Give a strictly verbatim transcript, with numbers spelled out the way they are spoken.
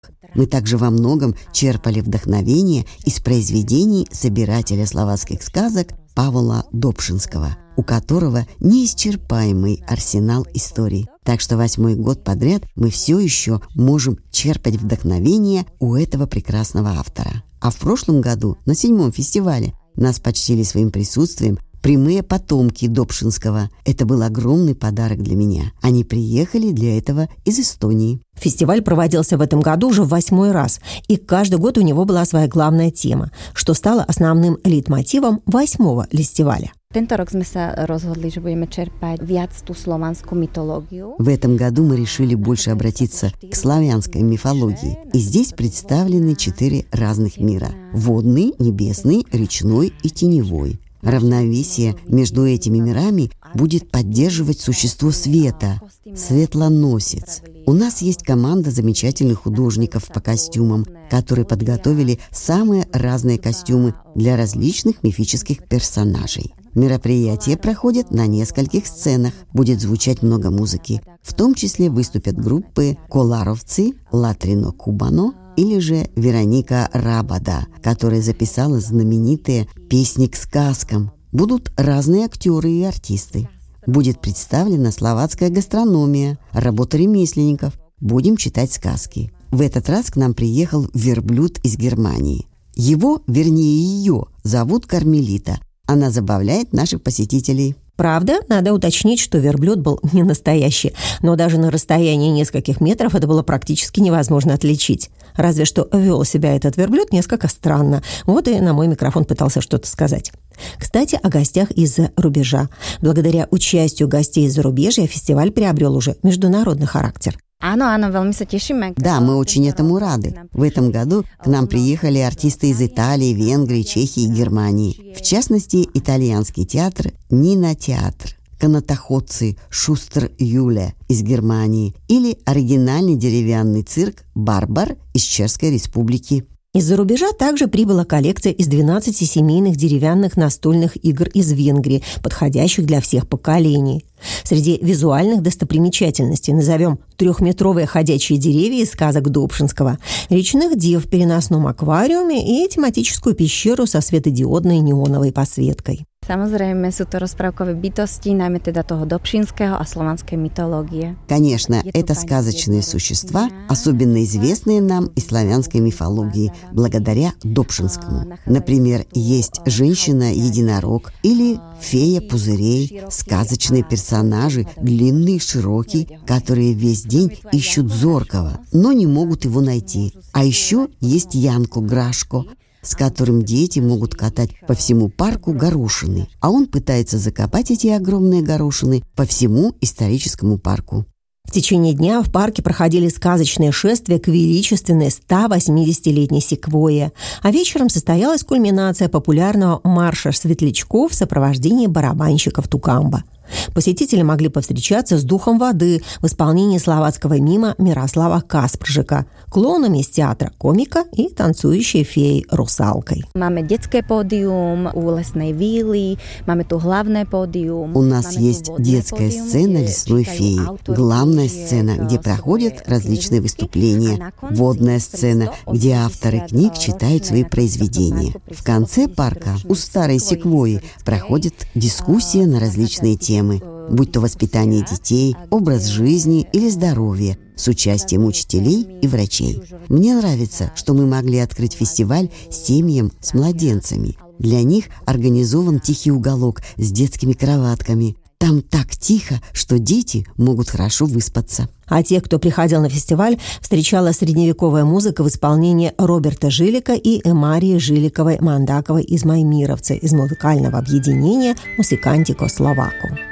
Мы также во многом черпали вдохновение из произведений собирателя словацких сказок Павла Добшинского, у которого неисчерпаемый арсенал историй. Так что восьмой год подряд мы все еще можем черпать вдохновение у этого прекрасного автора. А в прошлом году на седьмом фестивале нас почтили своим присутствием прямые потомки Добшинского. Это был огромный подарок для меня. Они приехали для этого из Эстонии. Фестиваль проводился в этом году уже в восьмой раз, и каждый год у него была своя главная тема, что стало основным лейтмотивом восьмого фестиваля. В этом году мы решили больше обратиться к славянской мифологии. И здесь представлены четыре разных мира – водный, небесный, речной и теневой. Равновесие между этими мирами будет поддерживать существо света – светлоносец. У нас есть команда замечательных художников по костюмам, которые подготовили самые разные костюмы для различных мифических персонажей. Мероприятие проходит на нескольких сценах. Будет звучать много музыки. В том числе выступят группы «Коларовцы», «Латрино Кубано» или же Вероника Рабада, которая записала знаменитые песни к сказкам. Будут разные актеры и артисты. Будет представлена словацкая гастрономия, работа ремесленников. Будем читать сказки. В этот раз к нам приехал верблюд из Германии. Его, вернее ее, зовут Кармелита. Она забавляет наших посетителей. Правда, надо уточнить, что верблюд был не настоящий, но даже на расстоянии нескольких метров это было практически невозможно отличить. Разве что вел себя этот верблюд несколько странно. Вот и на мой микрофон пытался что-то сказать. Кстати, о гостях из-за рубежа. Благодаря участию гостей из зарубежья фестиваль приобрел уже международный характер. Да, мы очень этому рады. В этом году к нам приехали артисты из Италии, Венгрии, Чехии и Германии. В частности, итальянский театр «Нина Театр», канатоходцы «Шустр Юле» из Германии или оригинальный деревянный цирк «Барбар» из Чешской Республики. Из-за рубежа также прибыла коллекция из двенадцати семейных деревянных настольных игр из Венгрии, подходящих для всех поколений. Среди визуальных достопримечательностей назовем трехметровые ходячие деревья из сказок Добшинского, речных дев в переносном аквариуме и тематическую пещеру со светодиодной неоновой подсветкой. Samozrejme sú to rozprávkové bytosti, najmä teda toho Dobšinského a slovanskej mytológie. Конечно, это сказочные существа, особенно известные нам из славянской мифологии, благодаря Добшинскому. Например, есть женщина-единорог или фея пузырей, сказочные персонажи, длинный и широкий, которые весь день ищут зоркого, но не могут его найти. А еще есть Янко-Грашко, с которым дети могут катать по всему парку горошины, а он пытается закопать эти огромные горошины по всему историческому парку. В течение дня в парке проходили сказочные шествия к величественной ста восьмидесятилетней секвойе, а вечером состоялась кульминация популярного марша светлячков в сопровождении барабанщиков Тукамба. Посетители могли повстречаться с духом воды в исполнении словацкого мима Мирослава Каспржика, клоунами из театра комика и танцующей феей русалкой. Máme детское pódium у лесной виллы, máme tu главное pódium. У нас есть детская сцена лесной феи, главная сцена, где проходят различные выступления, водная сцена, где авторы книг читают свои произведения. В конце парка у старой секвойи проходит дискуссия на различные темы, будь то воспитание детей, образ жизни или здоровье, с участием учителей и врачей. Мне нравится, что мы могли открыть фестиваль семьям с младенцами. Для них организован тихий уголок с детскими кроватками. Там так тихо, что дети могут хорошо выспаться. А тех, кто приходил на фестиваль, встречала средневековая музыка в исполнении Роберта Жилика и Марии Жиликовой-Мандаковой из Маймировца из музыкального объединения «Музикантико Словако».